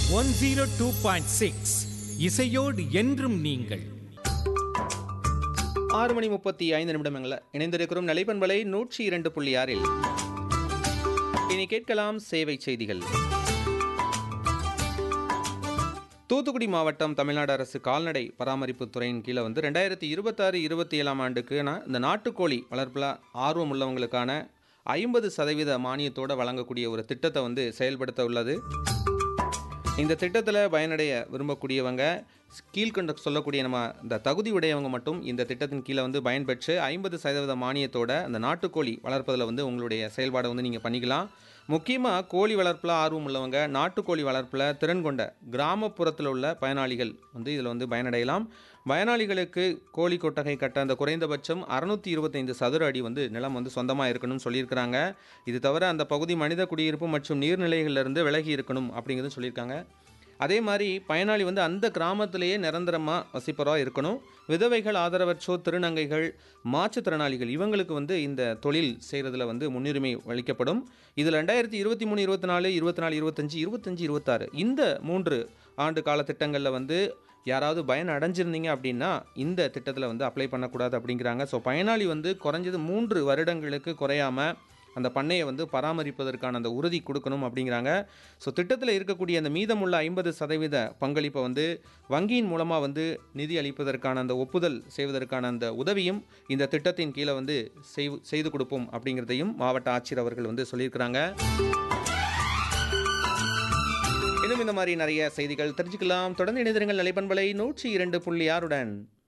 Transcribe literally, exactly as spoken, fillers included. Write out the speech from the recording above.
One zero two point six இசையோடு என்றும் நீங்கள். ஆறு மணி முப்பத்தி ஐந்து நிமிடங்கள இணைந்திருக்கிறோம் நிலைப்பண்பலை நூற்றி இரண்டு புள்ளி ஆறில். இனி கேட்கலாம் சேவை செய்திகள். தூத்துக்குடி மாவட்டம் தமிழ்நாடு அரசு கால்நடை பராமரிப்பு துறையின் கீழே வந்து ரெண்டாயிரத்தி இருபத்தாறு இருபத்தி ஏழாம் ஆண்டுக்குனா இந்த நாட்டுக்கோழி வளர்ப்பில் ஆர்வம் உள்ளவங்களுக்கான ஐம்பது சதவீத மானியத்தோடு வழங்கக்கூடிய ஒரு திட்டத்தை வந்து செயல்படுத்த உள்ளது. இந்த திட்டத்தில் பயனடைய விரும்பக்கூடியவங்க கீழ்கண்ட சொல்லக்கூடிய நம்ம இந்த தகுதி உடையவங்க மட்டும் இந்த திட்டத்தின் கீழே வந்து பயன்பெற்று ஐம்பது சதவீத மானியத்தோட அந்த நாட்டுக்கோழி வளர்ப்பதில் வந்து உங்களுடைய செயல்பாடை வந்து நீங்கள் பண்ணிக்கலாம். முக்கியமாக கோழி வளர்ப்பில் ஆர்வம் உள்ளவங்க, நாட்டுக்கோழி வளர்ப்பில் திறன் கொண்ட கிராமப்புறத்தில் உள்ள பயனாளிகள் வந்து இதில் வந்து பயனடையலாம். பயனாளிகளுக்கு கோழி கொட்டகை கட்ட அந்த குறைந்தபட்சம் அறுநூற்றி இருபத்தைந்து சதுர அடி வந்து நிலம் வந்து சொந்தமாக இருக்கணும்னு சொல்லியிருக்கிறாங்க. இது தவிர அந்த பகுதி மனித குடியிருப்பு மற்றும் நீர்நிலைகளிலிருந்து விலகி இருக்கணும் அப்படிங்கிறது சொல்லியிருக்காங்க. அதே மாதிரி பயனாளி வந்து அந்த கிராமத்திலேயே நிரந்தரமாக வசிப்பராக இருக்கணும். விதவைகள், ஆதரவற்றோர், திருநங்கைகள், மாற்றுத்திறனாளிகள் இவங்களுக்கு வந்து இந்த தொழில் செய்கிறதுல வந்து முன்னுரிமை அளிக்கப்படும். இதில் ரெண்டாயிரத்தி இருபத்தி மூணு இருபத்தி நாலு இருபத்தி நாலு இருபத்தஞ்சி இருபத்தஞ்சி இருபத்தாறு இந்த மூன்று ஆண்டு கால திட்டங்களில் வந்து யாராவது பயன் அடைஞ்சிருந்தீங்க அப்படின்னா இந்த திட்டத்தில் வந்து அப்ளை பண்ணக்கூடாது அப்படிங்கிறாங்க. ஸோ பயனாளி வந்து குறைஞ்சது மூன்று வருடங்களுக்கு குறையாமல் அந்த பண்ணையை வந்து பராமரிப்பதற்கான அந்த உறுதி கொடுக்கணும் அப்படிங்கிறாங்க. ஸோ திட்டத்தில் இருக்கக்கூடிய அந்த மீதமுள்ள ஐம்பது சதவீத பங்களிப்பை வந்து வங்கியின் மூலமாக வந்து நிதி அளிப்பதற்கான அந்த ஒப்புதல் செய்வதற்கான அந்த உதவியும் இந்த திட்டத்தின் கீழே வந்து செய்து கொடுப்போம் அப்படிங்கிறதையும் மாவட்ட ஆட்சியர் அவர்கள் வந்து சொல்லியிருக்கிறாங்க. இன்னும் இந்த மாதிரி நிறைய செய்திகள் தெரிஞ்சுக்கலாம். தொடர்ந்து இணைந்திருங்கள் நிலைப்பண்பலை நூற்றி இரண்டு புள்ளி ஆறுடன்.